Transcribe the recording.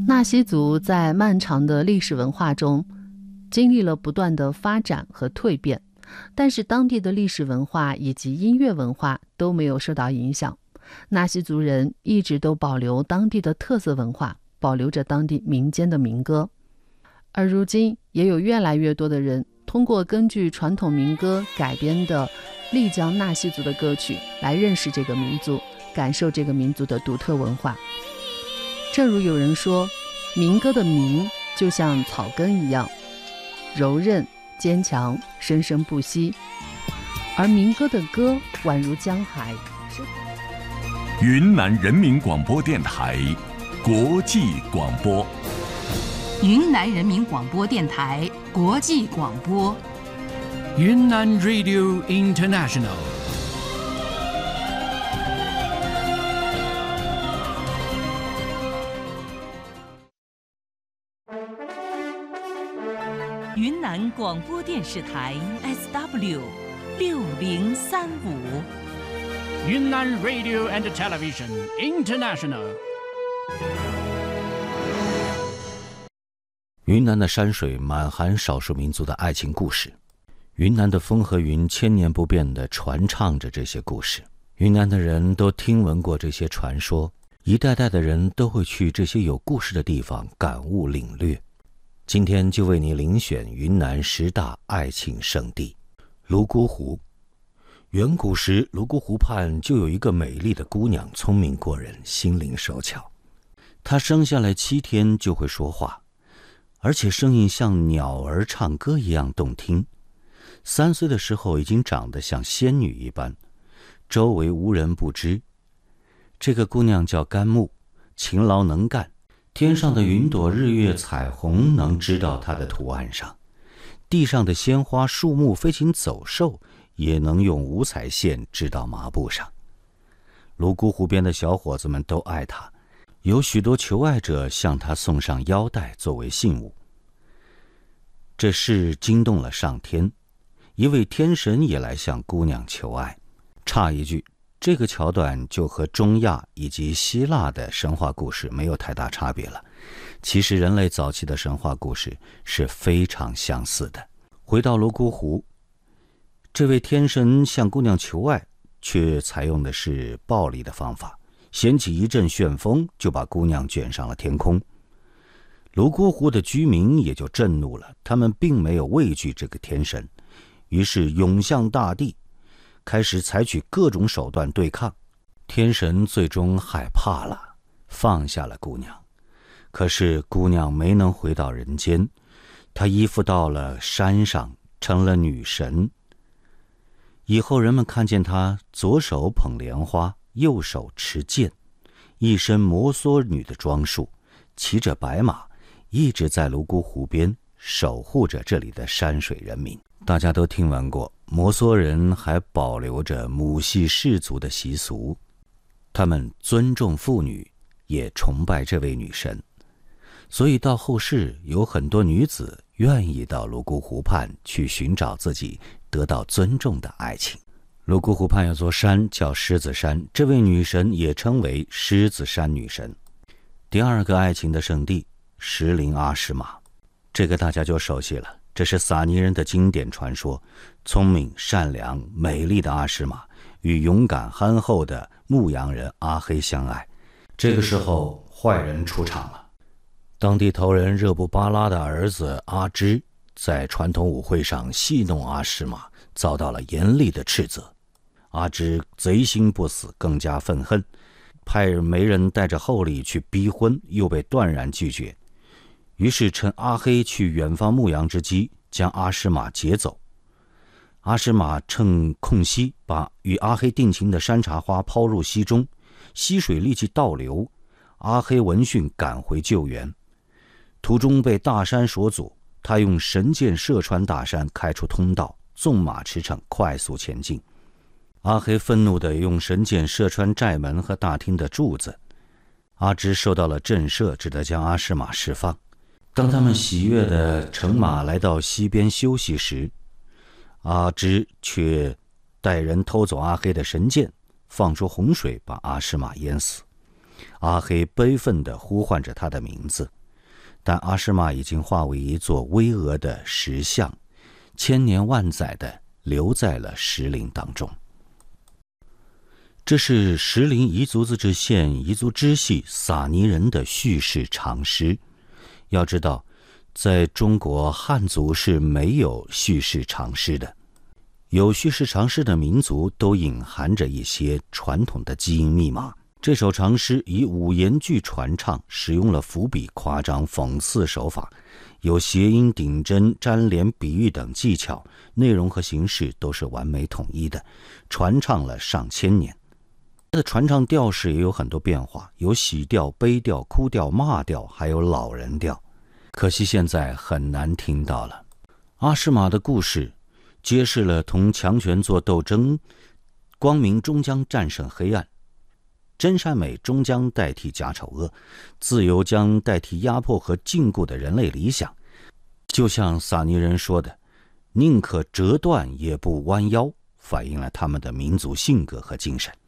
纳西族在漫长的历史文化中经历了不断的发展和蜕变，但是当地的历史文化以及音乐文化都没有受到影响。纳西族人一直都保留当地的特色文化，保留着当地民间的民歌。而如今也有越来越多的人通过根据传统民歌改编的丽江纳西族的歌曲来认识这个民族，感受这个民族的独特文化。正如有人说，民歌的民就像草根一样，柔韧坚强，生生不息，而民歌的歌宛如江海。 云南人民广播电台国际广播， 云南人民广播电台国际广播， 云南 Radio International。 云南广播电视台 SW 6035， 云南 Radio and Television International。 云南的山水满含少数民族的爱情故事，云南的风和云千年不变地传唱着这些故事。云南的人都听闻过这些传说，一代代的人都会去这些有故事的地方感悟领略。今天就为你遴选云南10大爱情圣地。泸沽湖。远古时，泸沽湖畔就有一个美丽的姑娘，聪明过人，心灵手巧。她生下来7天就会说话，而且声音像鸟儿唱歌一样动听。3岁的时候已经长得像仙女一般，周围无人不知。这个姑娘叫甘木，勤劳能干，天上的云朵、日月、彩虹能织到她的图案上，地上的鲜花、树木、飞禽走兽也能用五彩线织到麻布上。泸沽湖边的小伙子们都爱她，有许多求爱者向她送上腰带作为信物。这事惊动了上天，一位天神也来向姑娘求爱。插一句，这个桥段就和中亚以及希腊的神话故事没有太大差别了。其实人类早期的神话故事是非常相似的。回到泸沽湖，这位天神向姑娘求爱，却采用的是暴力的方法，掀起一阵旋风，就把姑娘卷上了天空。泸沽湖的居民也就震怒了，他们并没有畏惧这个天神，于是涌向大地，开始采取各种手段对抗。天神最终害怕了，放下了姑娘。可是姑娘没能回到人间，她依附到了山上，成了女神。以后人们看见她左手捧莲花，右手持剑，一身摩梭女的装束，骑着白马，一直在泸沽湖边守护着这里的山水人民。大家都听闻过，摩梭人还保留着母系氏族的习俗，他们尊重妇女，也崇拜这位女神。所以到后世，有很多女子愿意到泸沽湖畔去寻找自己得到尊重的爱情。泸沽湖畔有座山叫狮子山，这位女神也称为狮子山女神。第2个爱情的圣地，石林阿诗玛，这个大家就熟悉了，这是撒尼人的经典传说。聪明、善良、美丽的阿诗玛与勇敢憨厚的牧羊人阿黑相爱。这个时候，坏人出场了。当地头人热布巴拉的儿子阿芝在传统舞会上戏弄阿诗玛，遭到了严厉的斥责。阿芝贼心不死，更加愤恨，派媒人带着厚礼去逼婚，又被断然拒绝。于是趁阿黑去远方牧羊之机，将阿诗玛劫走。阿诗玛趁空隙，把与阿黑定情的山茶花抛入溪中，溪水立即倒流。阿黑闻讯赶回救援，途中被大山所阻，他用神箭射穿大山，开出通道，纵马驰骋，快速前进。阿黑愤怒地用神箭射穿寨门和大厅的柱子，阿芝受到了震慑，只得将阿诗玛释放。当他们喜悦地乘马来到溪边休息时，阿芝却带人偷走阿黑的神箭，放出洪水把阿诗玛淹死。 阿黑悲愤地呼唤着他的名字，但阿诗玛已经化为一座巍峨的石像，千年万载地留在了石林当中。这是石林彝族自治县彝族支系撒尼人的叙事长诗。要知道，在中国汉族是没有叙事长诗的，有叙事长诗的民族都隐含着一些传统的基因密码。这首长诗以五言句传唱，使用了伏笔、夸张、讽刺手法，有谐音、顶针、粘连、比喻等技巧，内容和形式都是完美统一的，传唱了上千年。它的传唱调式也有很多变化，有喜调、悲调、哭调、骂调，还有老人调。可惜现在很难听到了。阿诗玛的故事揭示了同强权做斗争，光明终将战胜黑暗，真善美终将代替假丑恶，自由将代替压迫和禁锢的人类理想。就像撒尼人说的，宁可折断也不弯腰，反映了他们的民族性格和精神。